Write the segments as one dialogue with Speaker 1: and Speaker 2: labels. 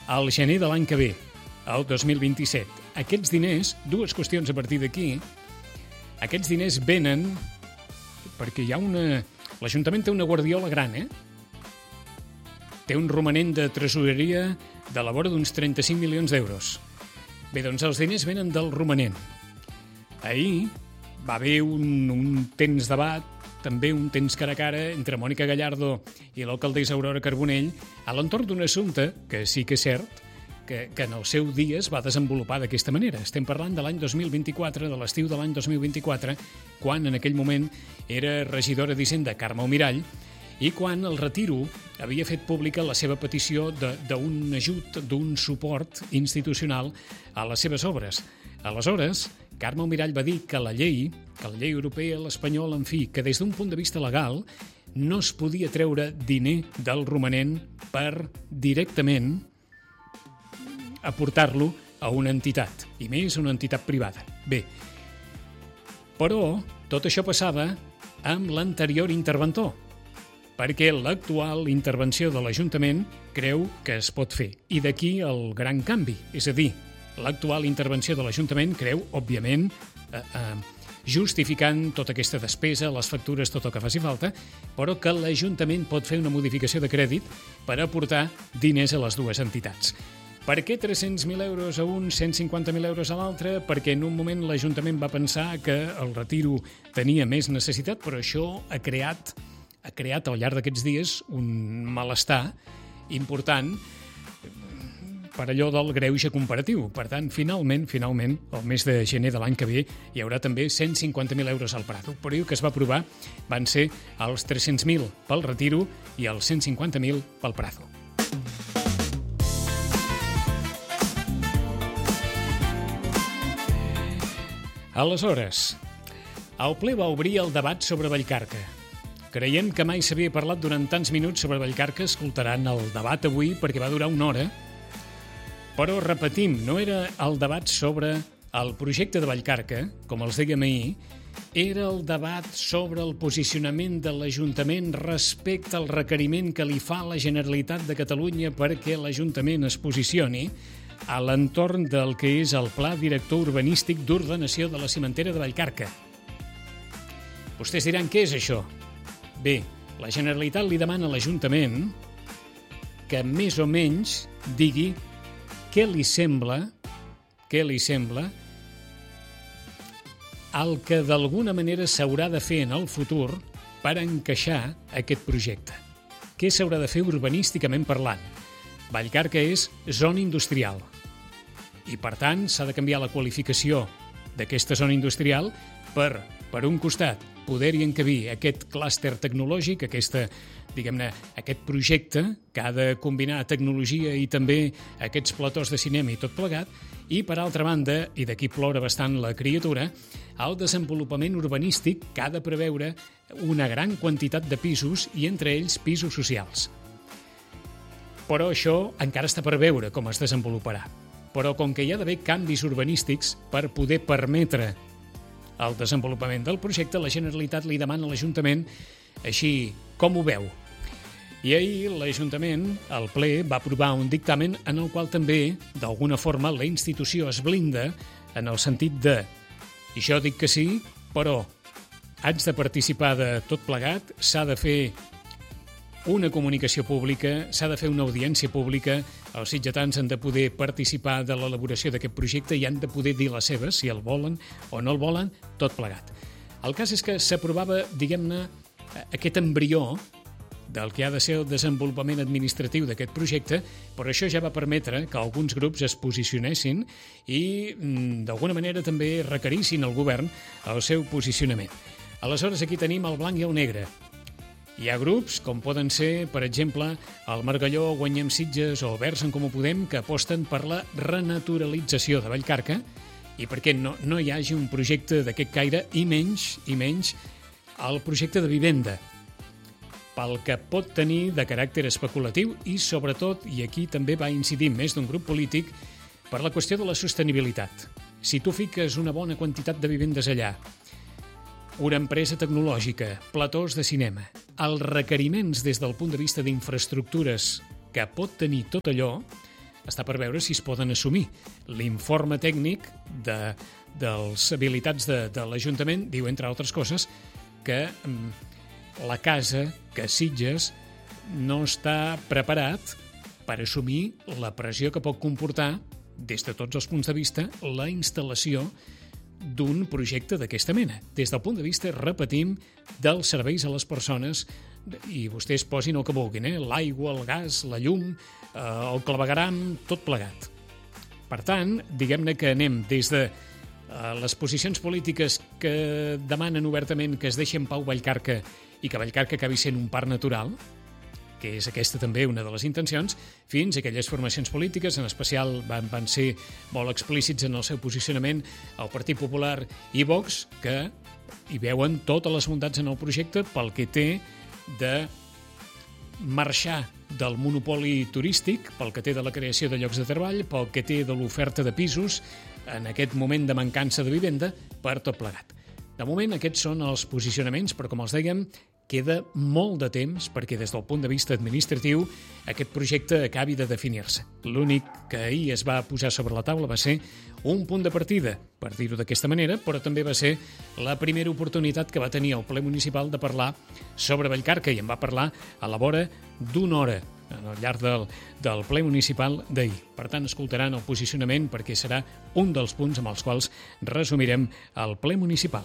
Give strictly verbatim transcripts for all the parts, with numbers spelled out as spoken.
Speaker 1: al gener de l'any que ve, el dos mil vint-i-set. Aquests diners, dues qüestions a partir d'aquí, aquests diners venen perquè hi ha una... L'Ajuntament té una guardiola gran, eh? Té un romanent de tresoreria de la vora d'uns trenta-cinc milions d'euros. Bé, doncs els diners venen del romanent. Ahir va haver un, un temps debat, també un temps cara a cara, entre Mònica Gallardo i l'alcaldessa Aurora Carbonell a l'entorn d'un assumpte que sí que és cert que, que en el seu dia es va desenvolupar d'aquesta manera. Estem parlant de l'any dos mil vint-i-quatre, de l'estiu de l'any dos mil vint-i-quatre, quan en aquell moment era regidora d'Hisenda Carme Almirall i quan el Retiro havia fet pública la seva petició d'un ajut, d'un suport institucional a les seves obres. Aleshores, Carme Almirall va dir que la llei, que la llei europea, l'espanyol, en fi, que des d'un punt de vista legal no es podia treure diner del romanent per directament aportar-lo a una entitat, i més una entitat privada. Bé, però tot això passava amb l'anterior interventor, perquè l'actual intervenció de l'Ajuntament creu que es pot fer. I d'aquí el gran canvi, és a dir, l'actual intervenció de l'Ajuntament creu, òbviament, eh, eh, justificant tota aquesta despesa, les factures, tot el que faci falta, però que l'Ajuntament pot fer una modificació de crèdit per aportar diners a les dues entitats. Per què tres-cents mil euros a un, cent cinquanta mil euros a l'altre? Perquè en un moment l'Ajuntament va pensar que el Retiro tenia més necessitat, però això ha creat, ha creat al llarg d'aquests dies un malestar important per allò del greuge comparatiu. Per tant, finalment, finalment, el mes de gener de l'any que ve hi haurà també cent cinquanta mil euros al Prado. Però el que es va aprovar van ser els tres-cents mil pel Retiro i els cent cinquanta mil pel Prado. Aleshores, el ple va obrir el debat sobre Vallcarca. Creiem que mai s'havia parlat durant tants minuts sobre Vallcarca, escoltaran el debat avui perquè va durar una hora. Però, repetim, no era el debat sobre el projecte de Vallcarca, com els dèiem ahir, era el debat sobre el posicionament de l'Ajuntament respecte al requeriment que li fa la Generalitat de Catalunya perquè l'Ajuntament es posicioni a l'entorn del que és el Pla Director Urbanístic d'Ordenació de la Cimentera de Vallcarca. Vostès diran, què és això? Bé, la Generalitat li demana a l'Ajuntament que més o menys digui què li sembla, què li sembla el que d'alguna manera s'haurà de fer en el futur per encaixar aquest projecte. Què s'haurà de fer urbanísticament parlant? Vallcarca és zona industrial i, per tant, s'ha de canviar la qualificació d'aquesta zona industrial per, per un costat, poder-hi encabir aquest clúster tecnològic, aquesta, diguem-ne, aquest projecte que ha de combinar tecnologia i també aquests platós de cinema i tot plegat, i, per altra banda, i d'aquí plora bastant la criatura, el desenvolupament urbanístic que ha de preveure una gran quantitat de pisos i, entre ells, pisos socials. Però això encara està per veure com es desenvoluparà. Però com que hi ha d'haver canvis urbanístics per poder permetre el desenvolupament del projecte, la Generalitat li demana a l'Ajuntament així com ho veu. I ahir l'Ajuntament, al ple, va aprovar un dictamen en el qual també, d'alguna forma, la institució es blinda en el sentit de i jo dic que sí, però haig de participar de tot plegat, s'ha de fer una comunicació pública, s'ha de fer una audiència pública, els sitgetans han de poder participar de l'elaboració d'aquest projecte i han de poder dir la seva, si el volen o no el volen, tot plegat. El cas és que s'aprovava, diguem-ne, aquest embrió del que ha de ser el desenvolupament administratiu d'aquest projecte, però això ja va permetre que alguns grups es posicionessin i, d'alguna manera, també requerissin al govern el seu posicionament. Aleshores, aquí tenim el blanc i el negre. Hi ha grups, com poden ser, per exemple, el Margalló, Guanyem Sitges o Verds en Comú Podem, que aposten per la renaturalització de Vallcarca i perquè no, no hi hagi un projecte d'aquest caire i menys, i menys el projecte de vivenda, pel que pot tenir de caràcter especulatiu i, sobretot, i aquí també va incidir més d'un grup polític, per la qüestió de la sostenibilitat. Si tu fiques una bona quantitat de vivendes allà, una empresa tecnològica, platós de cinema, els requeriments des del punt de vista d'infraestructures que pot tenir tot allò, està per veure si es poden assumir. L'informe tècnic de, de les habilitats de, de l'Ajuntament diu, entre altres coses, que la casa, que Sitges, no està preparat per assumir la pressió que pot comportar, des de tots els punts de vista, la instal·lació d'un projecte d'aquesta mena. Des del punt de vista, repetim, dels serveis a les persones, i vostès posin el que vulguin, eh? L'aigua, el gas, la llum, eh, el clavegueram, tot plegat. Per tant, diguem-ne que anem des de eh, les posicions polítiques que demanen obertament que es deixi en pau Vallcarca i que Vallcarca acabi sent un parc natural, que és aquesta també una de les intencions, fins a aquelles formacions polítiques, en especial van, van ser molt explícits en el seu posicionament el Partit Popular i Vox, que hi veuen totes les bondats en el projecte pel que té de marxar del monopoli turístic, pel que té de la creació de llocs de treball, pel que té de l'oferta de pisos en aquest moment de mancança de vivenda, per tot plegat. De moment, aquests són els posicionaments, però com els dèiem, queda molt de temps perquè des del punt de vista administratiu aquest projecte acabi de definir-se. L'únic que ahir es va posar sobre la taula va ser un punt de partida, per dir-ho d'aquesta manera, però també va ser la primera oportunitat que va tenir el ple municipal de parlar sobre Vallcarca, i en va parlar a la vora d'una hora al llarg del, del ple municipal d'ahir. Per tant, escoltaran el posicionament perquè serà un dels punts amb els quals resumirem el ple municipal.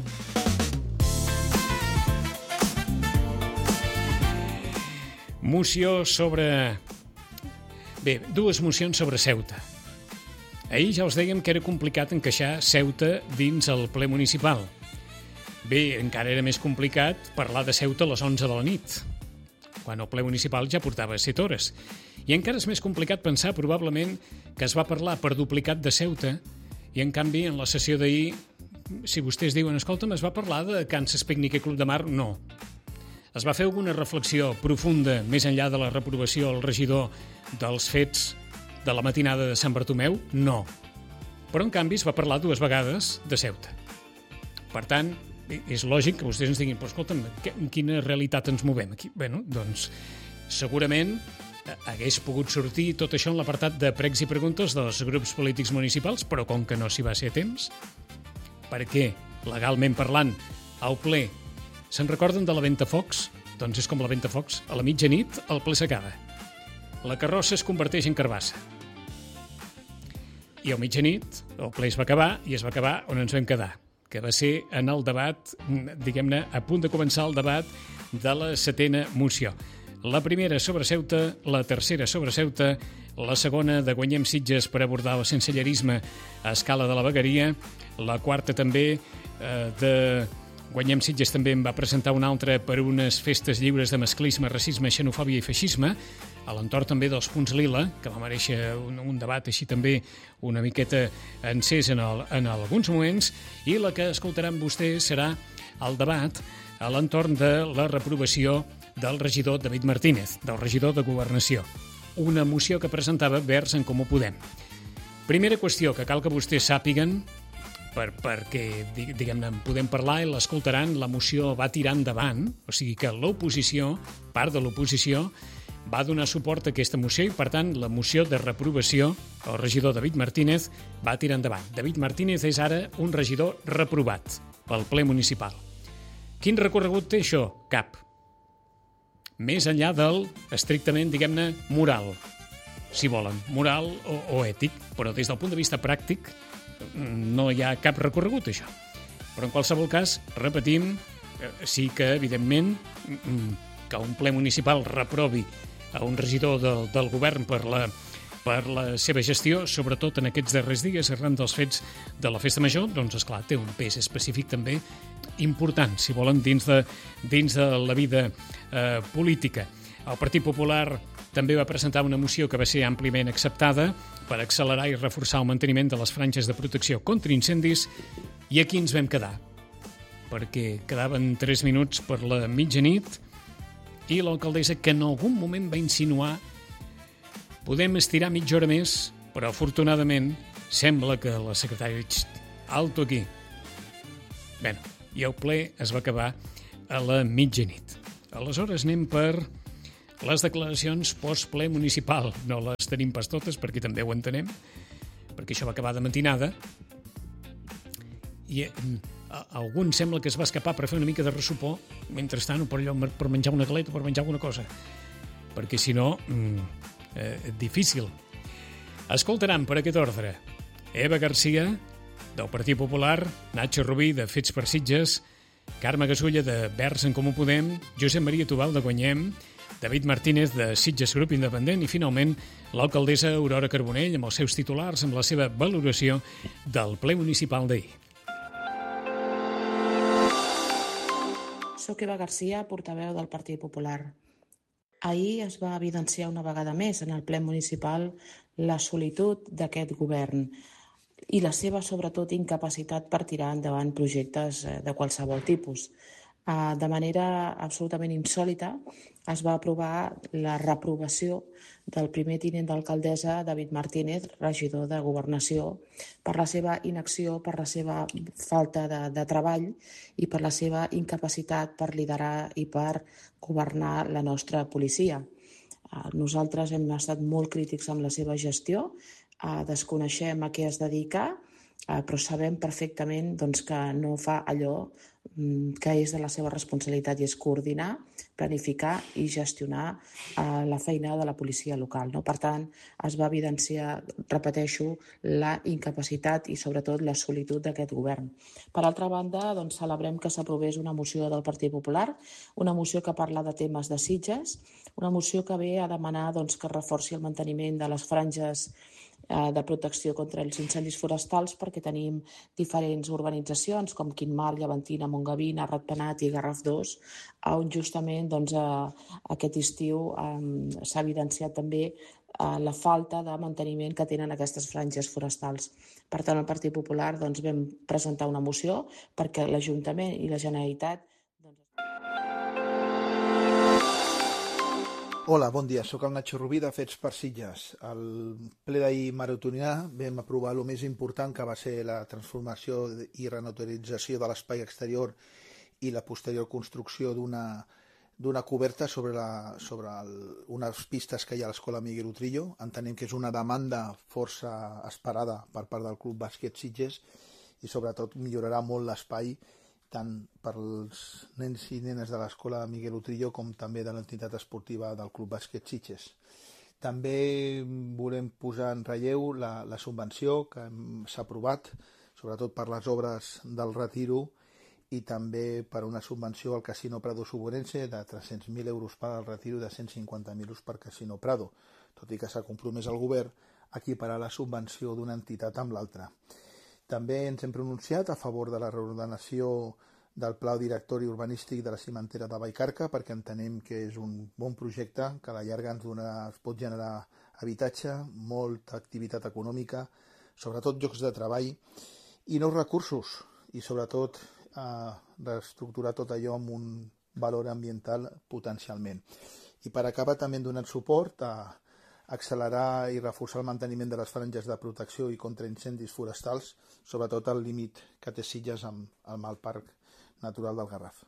Speaker 1: Moció sobre... Bé, dues mocions sobre Ceuta. Ahir ja us dèiem que era complicat encaixar Ceuta dins el ple municipal. Bé, encara era més complicat parlar de Ceuta a les onze de la nit, quan el ple municipal ja portava set hores. I encara és més complicat pensar, probablement, que es va parlar per duplicat de Ceuta i, en canvi, en la sessió d'ahir, si vostès diuen, escolta'm, es va parlar de Kansas Picnic i Club de Mar, no. Es va fer alguna reflexió profunda, més enllà de la reprovació al regidor dels fets de la matinada de Sant Bartomeu? No. Però, en canvi, es va parlar dues vegades de Ceuta. Per tant, és lògic que vostès ens diguin, però escolta'm, en quina realitat ens movem aquí? Bé, doncs, segurament hagués pogut sortir tot això en l'apartat de pregs i preguntes dels grups polítics municipals, però com que no s'hi va ser a temps, perquè, legalment parlant, al ple se'n recorden de la Ventafocs? Doncs és com la Ventafocs. A la mitjanit el ple s'acaba. La carrossa es converteix en carbassa. I a mitjanit el ple es va acabar i es va acabar on ens vam quedar, que va ser en el debat, diguem-ne, a punt de començar el debat de la setena moció. La primera sobre Ceuta, la tercera sobre Ceuta, la segona de Guanyem Sitges per abordar el sensellerisme a escala de la vegueria, la quarta també eh, de Guanyem Sitges també en va presentar una altra per unes festes lliures de masclisme, racisme, xenofòbia i feixisme, a l'entorn també dels punts lila, que va mereixer un, un debat així també una miqueta encès en, el, en alguns moments, i la que escoltaran vostès serà el debat a l'entorn de la reprovació del regidor David Martínez, del regidor de Governació. Una moció que presentava Verds en Comú Podem. Primera qüestió que cal que vostès sàpiguen, per, perquè, diguem-ne, en podem parlar i l'escoltaran, la moció va tirar endavant, o sigui que l'oposició, part de l'oposició, va donar suport a aquesta moció i, per tant, la moció de reprovació, el regidor David Martínez, va tirar endavant. David Martínez és ara un regidor reprovat pel ple municipal. Quin recorregut té això? Cap. Més enllà del estrictament, diguem-ne, moral, si volen, moral o, o ètic, però des del punt de vista pràctic no hi ha cap recorregut, això. Però en qualsevol cas, repetim, sí que, evidentment, que un ple municipal reprovi a un regidor del, del govern per la, per la seva gestió, sobretot en aquests darrers dies, arran dels fets de la Festa Major, doncs, esclar, té un pes específic també important, si volen, dins de, dins de la vida eh, política. El Partit Popular també va presentar una moció que va ser àmpliament acceptada per accelerar i reforçar el manteniment de les franges de protecció contra incendis, i aquí ens vam quedar, perquè quedaven tres minuts per la mitjanit i l'alcaldessa, que en algun moment va insinuar podem estirar mitja hora més, però afortunadament sembla que la secretària alto aquí. Bé, i el ple es va acabar a la mitjanit. Aleshores anem per les declaracions post-ple municipal, no les tots tenim pastotes, perquè també ho entenem, perquè això va acabar de matinada, i algun sembla que es va escapar per fer una mica de ressupor, mentrestant, o per, allò, per menjar una galeta o per menjar alguna cosa, perquè si no, eh, difícil. Escoltaran per aquest ordre Eva Garcia, del Partit Popular, Nacho Rubí, de Fets per Sitges, Carme Gasulla, de Verds en Comú Podem, Josep Maria Tubal, de Guanyem, David Martínez, de Sitges Grup Independent, i finalment l'alcaldessa Aurora Carbonell, amb els seus titulars, amb la seva valoració del ple municipal d'ahir.
Speaker 2: Soc Eva Garcia, portaveu del Partit Popular. Ahir es va evidenciar una vegada més en el ple municipal la solitud d'aquest govern i la seva, sobretot, incapacitat per tirar endavant projectes de qualsevol tipus. De manera absolutament insòlita es va aprovar la reprovació del primer tinent d'alcaldessa, David Martínez, regidor de Governació, per la seva inacció, per la seva falta de, de treball i per la seva incapacitat per liderar i per governar la nostra policia. Nosaltres hem estat molt crítics amb la seva gestió, desconeixem a què es dedica, però sabem perfectament doncs, que no fa allò que és de la seva responsabilitat, i és coordinar, planificar i gestionar la feina de la policia local. No? Per tant, es va evidenciar, repeteixo, la incapacitat i sobretot la solitud d'aquest govern. Per altra banda, doncs, celebrem que s'aprovés una moció del Partit Popular, una moció que parla de temes de Sitges, una moció que ve a demanar doncs, que reforci el manteniment de les franges de protecció contra els incendis forestals, perquè tenim diferents urbanitzacions com Quintmar, Llevantina, Montgavina, Ratpenat i Garraf dos, on justament doncs, aquest estiu eh, s'ha evidenciat també eh, la falta de manteniment que tenen aquestes franges forestals. Per tant, el Partit Popular doncs, vam presentar una moció perquè l'Ajuntament i la Generalitat...
Speaker 3: Hola, bon dia. Soc el Nacho Rubí de Fets per Sitges. Al ple d'ahir maratonià vam aprovar el més important, que va ser la transformació i renaturalització de l'espai exterior i la posterior construcció d'una d'una coberta sobre, la, sobre el, unes pistes que hi ha a l'escola Miguel Utrillo. Entenem que és una demanda força esperada per part del Club Bàsquet Sitges i sobretot millorarà molt l'espai tant per als nens i nenes de l'escola Miguel Utrillo com també de l'entitat esportiva del Club Bàsquet Sitges. També volem posar en relleu la, la subvenció que s'ha aprovat, sobretot per les obres del Retiro, i també per una subvenció al Casino Prado Suburense de tres-cents mil euros per al Retiro i de cent cinquanta mil euros per Casino Prado, tot i que s'ha compromès el govern a equiparar la subvenció d'una entitat amb l'altra. També ens hem pronunciat a favor de la reordenació del pla directori urbanístic de la cimentera de Vallcarca, perquè entenem que és un bon projecte que a la llarga ens, dona, es pot generar habitatge, molta activitat econòmica, sobretot llocs de treball i nous recursos, i sobretot eh, reestructurar tot allò amb un valor ambiental potencialment. I per acabar també hem donat suport a accelerar i reforçar el manteniment de les franges de protecció i contra incendis forestals, sobretot al límit que té Sitges amb, amb el Parc Natural del Garraf.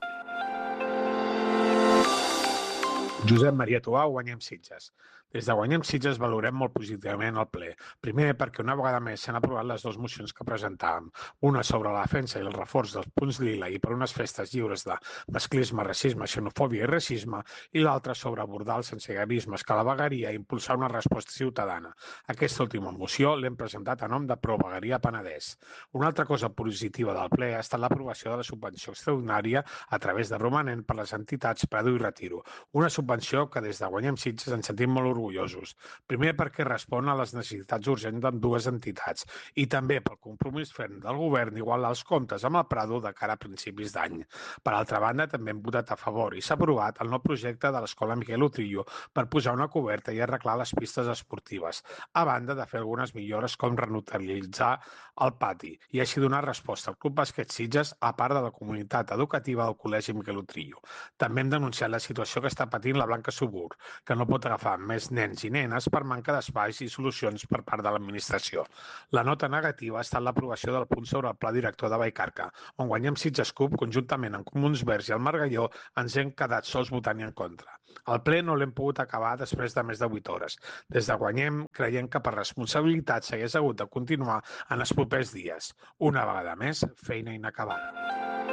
Speaker 4: Josep Maria Tubau, Guanyem Sitges. Des de Guanyem Sitges valorem molt positivament el ple. Primer, perquè una vegada més s'han aprovat les dues mocions que presentàvem. Una sobre la defensa i el reforç dels punts lila i per unes festes lliures de masclisme, racisme, xenofòbia i racisme, i l'altra sobre abordar el sensellarisme, escalavegueria i impulsar una resposta ciutadana. Aquesta última moció l'hem presentat a nom de Pro Vegueria Penedès. Una altra cosa positiva del ple ha estat l'aprovació de la subvenció extraordinària a través de romanent per les entitats Prado i Retiro. Una subvenció que des de Guanyem Sitges ens sentim molt orgullosos. Primer, perquè respon a les necessitats urgents d'ambdues entitats i també pel compromís ferm del govern d'igualar els comptes amb el Prado de cara a principis d'any. Per altra banda, també hem votat a favor i s'ha aprovat el nou projecte de l'escola Miguel Utrillo per posar una coberta i arreglar les pistes esportives, a banda de fer algunes millores com renaturalitzar el pati i així donar resposta al Club Bàsquet Sitges a part de la comunitat educativa del Col·legi Miguel Utrillo. També hem denunciat la situació que està patint la Blanca Subur, que no pot agafar més més nens i nenes per manca d'espais i solucions per part de l'administració. La nota negativa ha estat l'aprovació del punt sobre el pla director de Vallcarca, on Guanyem Sitges C U P, conjuntament amb Comuns Verds i el Margalló, ens hem quedat sols votant-hi en contra. El ple no l'hem pogut acabar després de més de vuit hores. Des de Guanyem creiem que per responsabilitat s'hagués hagut de continuar en els propers dies. Una vegada més, feina inacabada.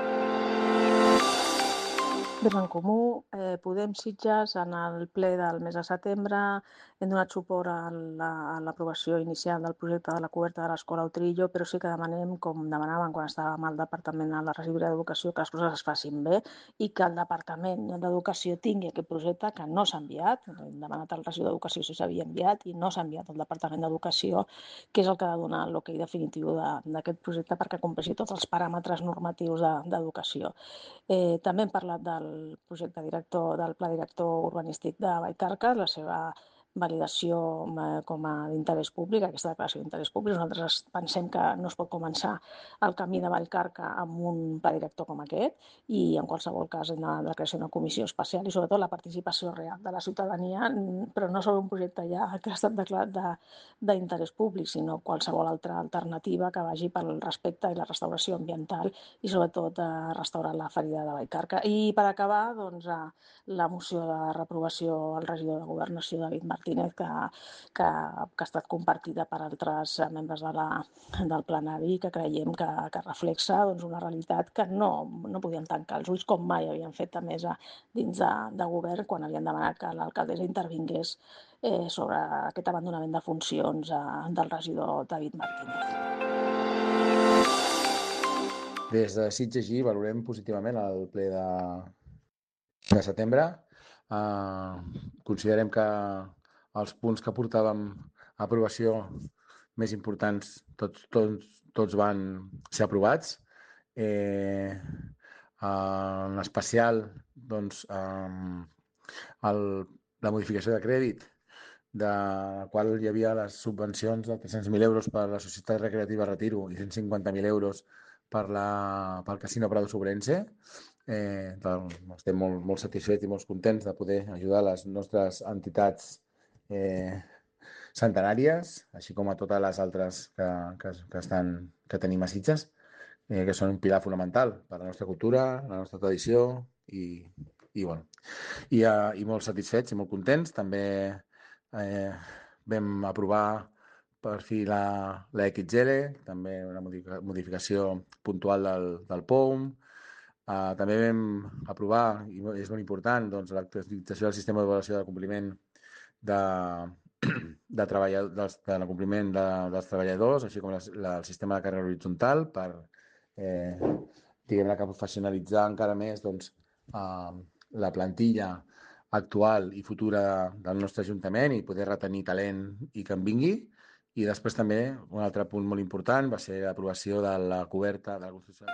Speaker 5: Des d'en Comú, eh, Podem Sitges, en el ple del mes de setembre, hem donat suport a la- a l'aprovació inicial del projecte de la coberta de l'escola Utrillo, però sí que demanem, com demanaven quan estàvem al Departament de la Regidoria d'Educació, que les coses es facin bé i que el Departament d'Educació tingui aquest projecte que no s'ha enviat. Hem demanat al regidor d'Educació si s'havia enviat i no s'ha enviat al Departament d'Educació, que és el que ha de donar l'ok definitiu de- d'aquest projecte perquè compleixi tots els paràmetres normatius de- d'educació. Eh, també hem parlat del projecte director, del pla director urbanístic de Vallcarca, la seva validació eh, com a d'interès públic, aquesta declaració d'interès públic. Nosaltres pensem que no es pot començar el camí de Vallcarca amb un pla director com aquest i en qualsevol cas hem de, de creació d'una comissió especial i sobretot la participació real de la ciutadania, però no sobre un projecte ja que ha estat declarat d'interès públic, sinó qualsevol altra alternativa que vagi pel respecte i la restauració ambiental i sobretot eh, restaurar la ferida de Vallcarca. I per acabar, doncs, eh, la moció de reprovació al regidor de Governació, David Martínez, que, que, que ha estat compartida per altres membres de la, del plenari, que creiem que, que reflexa doncs, una realitat que no, no podien tancar els ulls com mai havien fet a més a, dins de, de govern quan havien demanat que l'alcaldessa intervingués eh, sobre aquest abandonament de funcions eh, del regidor David Martínez.
Speaker 6: Des de Sitges G valorem positivament el ple de, de setembre. Uh, considerem que els punts que portàvem a aprovació més importants tots, tots, tots van ser aprovats. Eh, uh, en especial doncs, um, el, la modificació de crèdit, de la qual hi havia les subvencions de tres-cents mil euros per a la Societat Recreativa Retiro i cent cinquanta mil euros per la, pel Casino Prado Sobrense. Eh, doncs, estem molt, molt satisfets i molt contents de poder ajudar les nostres entitats eh, centenàries, així com a totes les altres que, que, que, estan, que tenim a Sitges, eh, que són un pilar fonamental per a la nostra cultura, la nostra tradició i, i, bueno, i, uh, i molt satisfets i molt contents. També eh, vam aprovar per fi la, la X L, també una modificació puntual del, del P O M. Uh, també vam aprovar, i és molt important, doncs, l'actualització del sistema d'avaluació de compliment de, de, treballadors, de l'acompliment de, dels treballadors, així com la, la, el sistema de càrrega horitzontal per eh, diguem-ne que professionalitzar encara més doncs, uh, la plantilla actual i futura del nostre Ajuntament i poder retenir talent i que en vingui. I després també un altre punt molt important va ser l'aprovació de la coberta de la construcció.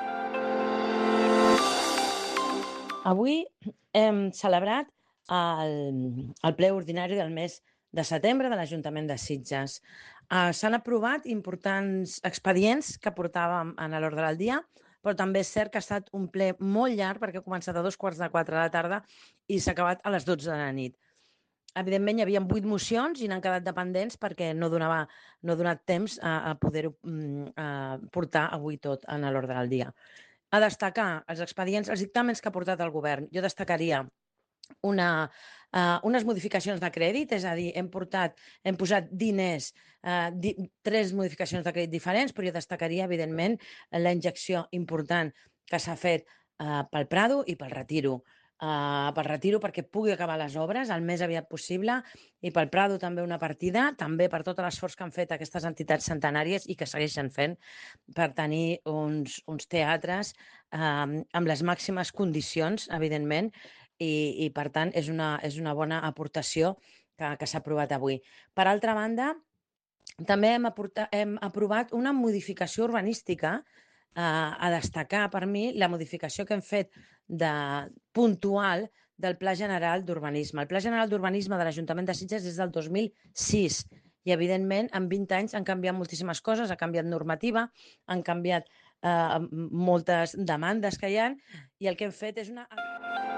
Speaker 7: Avui hem celebrat el, el ple ordinari del mes de setembre de l'Ajuntament de Sitges. Uh, S'han aprovat importants expedients que portàvem en l'ordre del dia, però també és cert que ha estat un ple molt llarg perquè ha començat a dos quarts de quatre de la tarda i s'ha acabat a les dotze de la nit. Evidentment, hi havia vuit mocions i n'han quedat dependents perquè no donava no ha donat temps a, a poder-ho mm, portar avui tot en l'ordre del dia. A destacar els expedients, els dictàmens que ha portat el govern. Jo destacaria una, uh, unes modificacions de crèdit, és a dir, hem, portat, hem posat diners, uh, di, tres modificacions de crèdit diferents, però jo destacaria, evidentment, la injecció important que s'ha fet uh, pel Prado i pel Retiro. Uh, pel Retiro perquè pugui acabar les obres el més aviat possible i pel Prado també una partida, també per tot l'esforç que han fet aquestes entitats centenàries i que segueixen fent per tenir uns, uns teatres uh, amb les màximes condicions, evidentment, i, i per tant és una, és una bona aportació que, que s'ha aprovat avui. Per altra banda, també hem, aportat, hem aprovat una modificació urbanística Uh, a destacar per mi la modificació que hem fet de puntual del Pla General d'Urbanisme. El Pla General d'Urbanisme de l'Ajuntament de Sitges és del dos mil sis i, evidentment, en vint anys han canviat moltíssimes coses, ha canviat normativa, han canviat uh, moltes demandes que hi ha i el que hem fet és una...